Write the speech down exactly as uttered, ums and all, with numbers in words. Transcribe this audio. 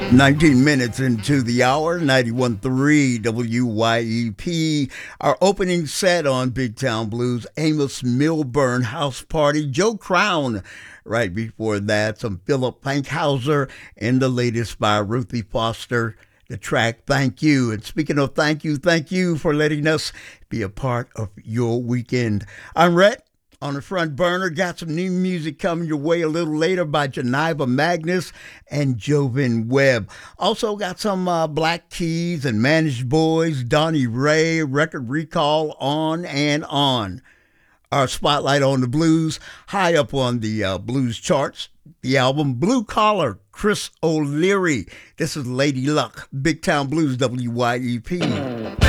nineteen minutes into the hour, ninety-one point three W Y E P. Our opening set on Big Town Blues, Amos Milburn House Party, Joe Crown. Right before that, some Philip Fankhauser, and the latest by Ruthie Foster, the track Thank You. And speaking of thank you, thank you for letting us be a part of your weekend. I'm Rhett. On the front burner, got some new music coming your way a little later by Janiva Magnus and Joven Webb. Also got some uh, Black Keys and Managed Boys, Donnie Ray, Record Recall, on and on. Our spotlight on the blues, high up on the uh, blues charts, the album Blue Collar, Chris O'Leary. This is Lady Luck, Big Town Blues, W Y E P.